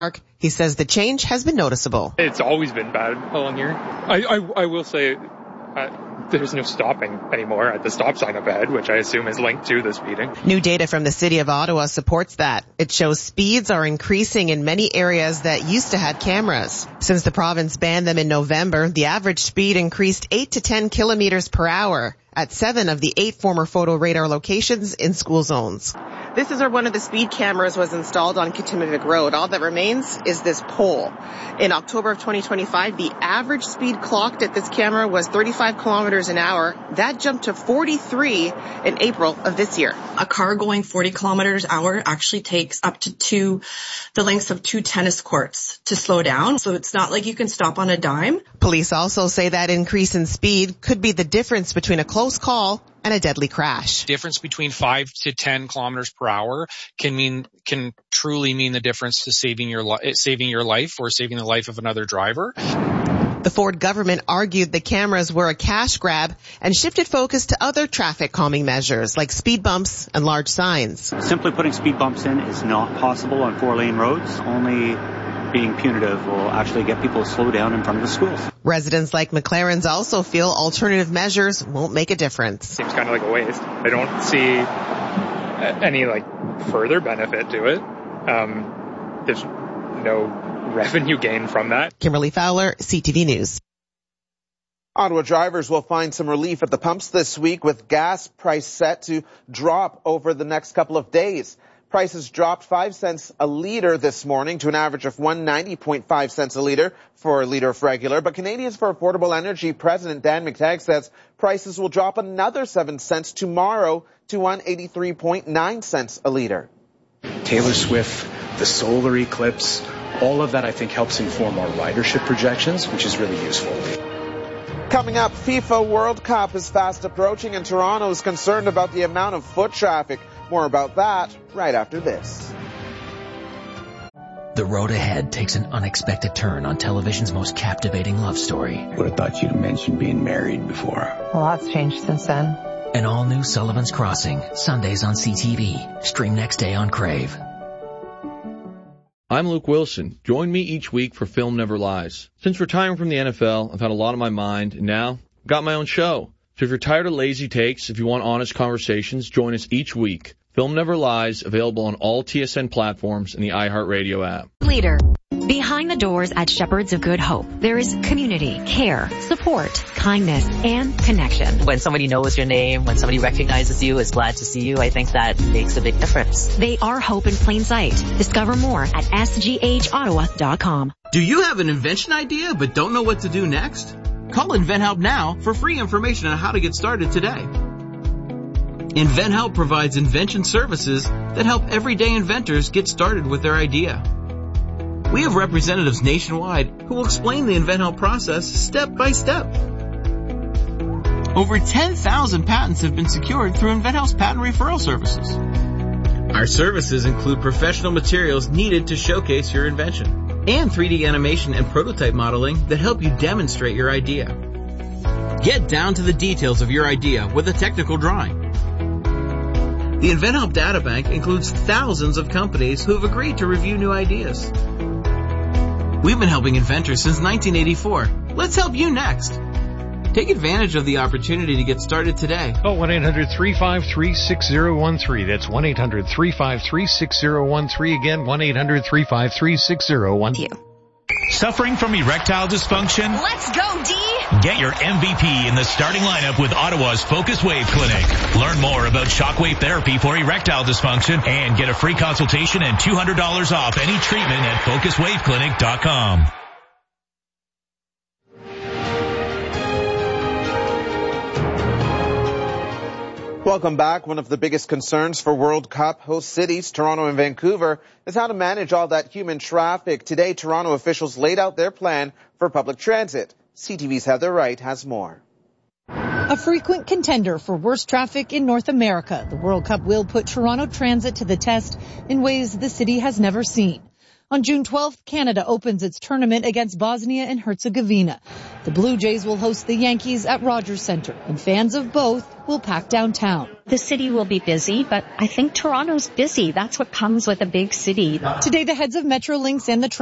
He says the change has been noticeable. It's always been bad along here. I will say there's no stopping anymore at the stop sign up ahead, which I assume is linked to the speeding. New data from the city of Ottawa supports that. It shows speeds are increasing in many areas that used to have cameras. Since the province banned them in November, the average speed increased 8 to 10 kilometers per hour at 7 of the 8 former photo radar locations in school zones. This is where one of the speed cameras was installed on Kitimavik Road. All that remains is this pole. In October of 2025, the average speed clocked at this camera was 35 kilometers an hour. That jumped to 43 in April of this year. A car going 40 kilometers an hour actually takes up to the lengths of 2 tennis courts to slow down. So it's not like you can stop on a dime. Police also say that increase in speed could be the difference between a close call and a deadly crash. Difference between 5 to 10 kilometers per hour can truly mean the difference to saving your life or saving the life of another driver. The Ford government argued the cameras were a cash grab and shifted focus to other traffic calming measures like speed bumps and large signs. Simply putting speed bumps in is not possible on 4-lane roads. Only being punitive will actually get people to slow down in front of the schools. Residents like McLaren's also feel alternative measures won't make a difference. Seems kind of like a waste. I don't see any further benefit to it. There's no revenue gain from that. Kimberly Fowler, CTV News. Ottawa drivers will find some relief at the pumps this week with gas price set to drop over the next couple of days. Prices dropped 5 cents a litre this morning to an average of 190.5 cents a litre for a litre of regular. But Canadians for Affordable Energy President Dan McTagg says prices will drop another 7 cents tomorrow to 183.9 cents a litre. Taylor Swift, the solar eclipse, all of that I think helps inform our ridership projections, which is really useful. Coming up, FIFA World Cup is fast approaching and Toronto is concerned about the amount of foot traffic. More about that right after this. The road ahead takes an unexpected turn on television's most captivating love story. Would have thought you'd mentioned being married before. A lot's changed since then. An all-new Sullivan's Crossing, Sundays on CTV. Stream next day on Crave. I'm Luke Wilson. Join me each week for Film Never Lies. Since retiring from the NFL, I've had a lot on my mind, and now I've got my own show. So if you're tired of lazy takes, if you want honest conversations, join us each week. Film Never Lies, available on all TSN platforms and the iHeartRadio app. Leader. Behind the doors at Shepherds of Good Hope, there is community, care, support, kindness, and connection. When somebody knows your name, when somebody recognizes you, is glad to see you, I think that makes a big difference. They are hope in plain sight. Discover more at sghottawa.com. Do you have an invention idea but don't know what to do next? Call InventHelp now for free information on how to get started today. InventHelp provides invention services that help everyday inventors get started with their idea. We have representatives nationwide who will explain the InventHelp process step by step. Over 10,000 patents have been secured through InventHelp's patent referral services. Our services include professional materials needed to showcase your invention and 3D animation and prototype modeling that help you demonstrate your idea. Get down to the details of your idea with a technical drawing. The InventHelp Databank includes thousands of companies who have agreed to review new ideas. We've been helping inventors since 1984. Let's help you next. Take advantage of the opportunity to get started today. Call 1-800-353-6013. That's 1-800-353-6013. Again, 1-800-353-6013. Suffering from erectile dysfunction? Let's go, D! Get your MVP in the starting lineup with Ottawa's Focus Wave Clinic. Learn more about shockwave therapy for erectile dysfunction and get a free consultation and $200 off any treatment at FocusWaveClinic.com. Welcome back. One of the biggest concerns for World Cup host cities, Toronto and Vancouver, is how to manage all that human traffic. Today, Toronto officials laid out their plan for public transit. CTV's Heather Wright has more. A frequent contender for worst traffic in North America, the World Cup will put Toronto Transit to the test in ways the city has never seen. On June 12th, Canada opens its tournament against Bosnia and Herzegovina. The Blue Jays will host the Yankees at Rogers Centre, and fans of both will pack downtown. The city will be busy, but I think Toronto's busy. That's what comes with a big city. Today, the heads of Metrolinx and the